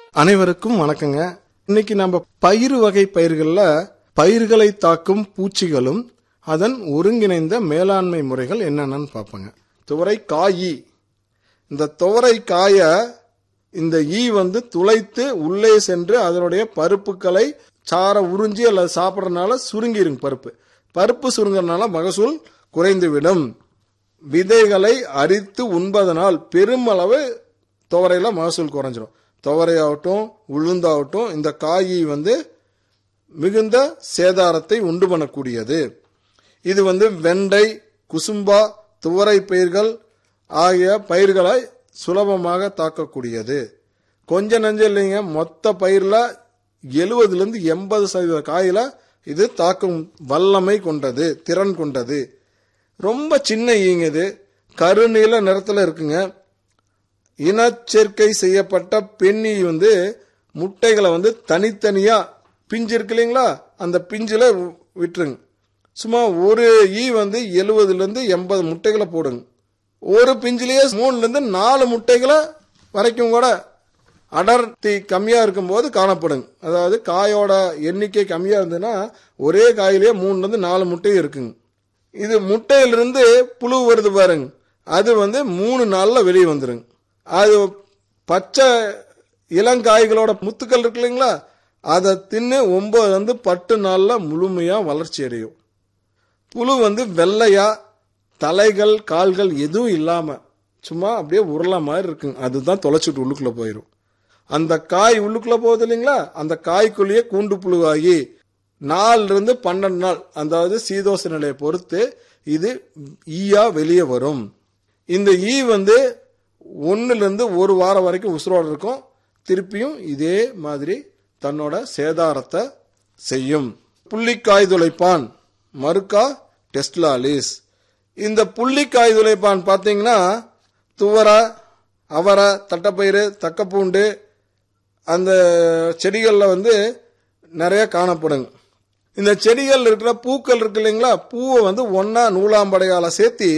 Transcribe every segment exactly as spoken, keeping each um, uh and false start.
அனைவருக்கும் வணக்கங்க. இன்னைக்கு நம்ம பயிர் வகை பயிர்கள்ல பயிர்களை தாக்கும் பூச்சிகளும் அதன் ஒருங்கிணைந்த மேலாண்மை முறைகள் என்னென்னு பார்ப்போங்க. துவரை காய். இந்த துவரை காய இந்த ஈ வந்து துளைத்து உள்ளே சென்று அதனுடைய பருப்புகளை சார உறிஞ்சி அல்லது சாப்பிட்றதுனால சுருங்கிருங்க. பருப்பு பருப்பு சுருங்கிறதுனால மகசூல் குறைந்துவிடும். விதைகளை அரித்து உண்பதனால் பெருமளவு துவரையில மகசூல் குறைஞ்சிடும். துவரையாகட்டும் உளுந்தாகட்டும் இந்த காய் வந்து மிகுந்த சேதாரத்தை உண்டு பண்ணக்கூடியது. இது வந்து வெண்டை, குசும்பா, துவரை பயிர்கள் ஆகிய பயிர்களை சுலபமாக தாக்கக்கூடியது. கொஞ்ச நஞ்சம் இல்லைங்க, மொத்த பயிரில் எழுபதுலேருந்து எண்பது சதவீத காயில இது தாக்கும் வல்லமை கொண்டது, திறன் கொண்டது. ரொம்ப சின்ன ஈங்க. இது கருநீல நிறத்தில் இருக்குங்க. இனச்சேர்க்கை செய்யப்பட்ட பெண்ணி வந்து முட்டைகளை வந்து தனித்தனியா பிஞ்சு இருக்கு இல்லைங்களா, அந்த பிஞ்சில் விட்டுருங்க. சும்மா ஒரு ஈ வந்து எழுபதுலேருந்து எண்பது முட்டைகளை போடுங்க. ஒரு பிஞ்சிலேயே மூணுலேருந்து நாலு முட்டைகளை வரைக்கும் கூட அடர்த்தி கம்மியாக இருக்கும்போது காணப்படுங்க. அதாவது காயோட எண்ணிக்கை கம்மியாக இருந்ததுன்னா ஒரே காயிலேயே மூணுலேருந்து நாலு முட்டை இருக்குங்க. இது முட்டையிலிருந்து புழு வருது பாருங்க, அது வந்து மூணு நாளில் வெளியே வந்துருங்க. அது பச்சை இளங்காய்களோட முத்துக்கள் இருக்கு இல்லைங்களா, அதை தின்னு ஒன்பது வந்து பத்து நாளில் முழுமையாக வளர்ச்சி அடையும். புழு வந்து வெள்ளையா தலைகள் கால்கள் எதுவும் இல்லாமல் சும்மா அப்படியே உருளை மாதிரி இருக்குங்க. அதுதான் தொலைச்சிட்டு உள்ளுக்குள்ளே போயிடும். அந்த காய் உள்ளுக்குள்ளே போகுது இல்லைங்களா, அந்த காய்க்குள்ளேயே கூண்டு புழுவாகி நாலுல இருந்து பன்னெண்டு நாள் அதாவது சீதோச நிலையை பொறுத்து இது ஈயா வெளியே வரும். இந்த ஈ வந்து ஒன்னுல இருந்து ஒரு வாரம் வரைக்கும் உசுரோடு இருக்கும். திருப்பியும் இதே மாதிரி தன்னோட சேதாரத்தை செய்யும். புள்ளிக்காய் துளைப்பான் மருக்கா டெஸ்லாலிஸ். இந்த புள்ளிக்காய் துளைப்பான் பார்த்தீங்கன்னா துவரை, அவரை, தட்டைப்பயிறு, தக்கப்பூண்டு அந்த செடிகளில் வந்து நிறைய காணப்படுங்க. இந்த செடிகள் இருக்கிற பூக்கள் இருக்கு இல்லைங்களா, பூவை வந்து ஒன்னா நூலாம்படையால சேர்த்தி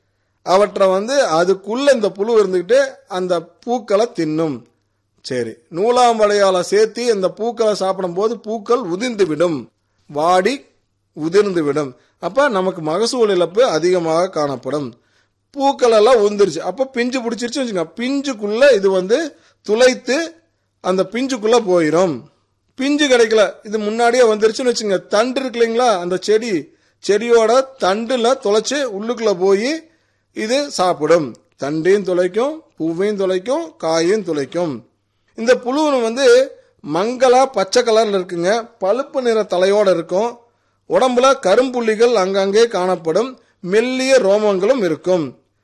அவற்றை வந்து அதுக்குள்ள இந்த புழு இருந்துக்கிட்டு அந்த பூக்களை தின்னும். சரி, நூலாம்படையால சேர்த்தி இந்த பூக்களை சாப்பிடும் போது பூக்கள் உதிர்ந்து விடும், வாடி உதிர்ந்து விடும். அப்ப நமக்கு மகசூல் இழப்பு அதிகமாக காணப்படும். பூக்கள் எல்லாம் உதிர்ந்துருச்சு, அப்ப பிஞ்சு பிடிச்சிருச்சு வச்சுங்க, பிஞ்சுக்குள்ள இது வந்து துளைத்து அந்த பிஞ்சுக்குள்ள போயிடும். பிஞ்சு கிடைக்கல, இது முன்னாடியே வந்துருச்சுன்னு வச்சுங்க, தண்டு இருக்கு இல்லைங்களா, அந்த செடி செடியோட தண்டுல துளைச்சு உள்ளுக்குள்ள போய் இது சாப்பிடும். தண்டையும் துளைக்கும், பூவையும் துளைக்கும், காயையும் துளைக்கும். இந்த புழு வந்து மங்களா பச்சை கலர்ல இருக்குங்க. பழுப்பு நிற தலையோட இருக்கும். உடம்புல கரும்புள்ளிகள் அங்கங்கே காணப்படும். மெல்லிய ரோமங்களும் இருக்கும்.